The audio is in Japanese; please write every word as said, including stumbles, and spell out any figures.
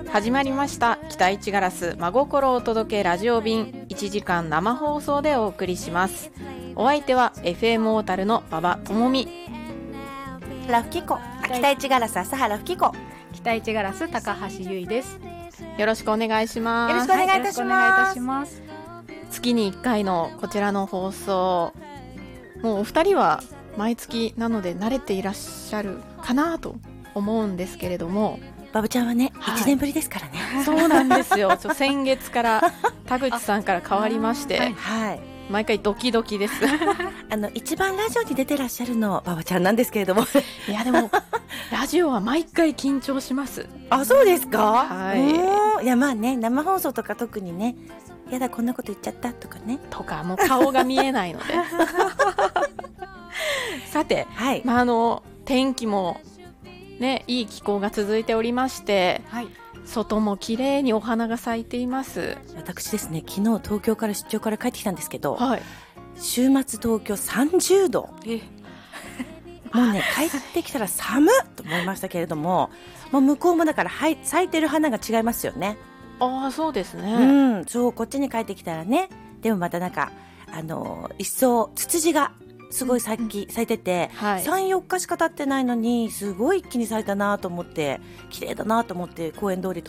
始まりました北一ガラス真心を届けラジオ便、いちじかん生放送でお送りします。お相手は エフエム 小樽の馬場智美、 ラフキコ、北一ガラス朝原フキコ、 北一ガラス高橋優衣です。 よろしくお願いします。 よろしくお願いいたします。 ます。 月にいっかいのこちらの放送、もうお二人は毎月なので慣れていらっしゃるかなと思うんですけれども、 バブちゃんはね、 はい、 いちねんぶりですからね。 そうなんですよ。ちょ先月から田口さんから変わりまして、 はいはい、 毎回ドキドキです。 あの一番ラジオに出てらっしゃるのバブちゃんなんですけれども、 いやでもラジオは毎回緊張します。 あ、そうですか。 はい。 いやまあね、生放送とか特にね、やだこんなこと言っちゃったとかね、 とかもう顔が見えないので。さて、 はい、 まあ、あの天気もね、いい気候が続いておりまして、 はい、 外も綺麗にお花が咲いています。 私ですね、昨日東京から出張から帰ってきたんですけど、 はい、 週末東京さんじゅうど、 えもうね帰ってきたら寒っと思いましたけれども、もう向こうもだから、はい、咲いてる花が違いますよね。 ああ、そうですね。 うん、そうこっちに帰ってきたらね、でもまたなんかあの一層ツツジがすごい咲き、うん、咲いてて、はい、さん、よっかしか経ってないのにすごい一気に咲いたなと思って、綺麗だなと思って公園通り